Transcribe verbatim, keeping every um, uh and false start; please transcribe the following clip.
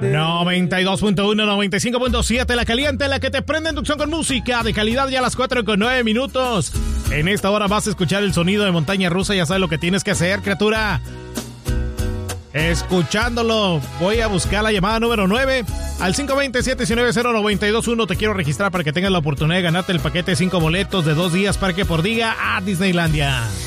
noventa y dos punto uno, noventa y cinco punto siete, La Caliente, la que te prende inducción con música de calidad ya a las cuatro con nueve minutos. En esta hora vas a escuchar el sonido de montaña rusa, ya sabes lo que tienes que hacer, criatura. Escuchándolo, voy a buscar la llamada número nueve al cinco dos cero, siete nueve cero, nueve dos uno. Te quiero registrar para que tengas la oportunidad de ganarte el paquete de cinco boletos de dos días parque por día a Disneylandia.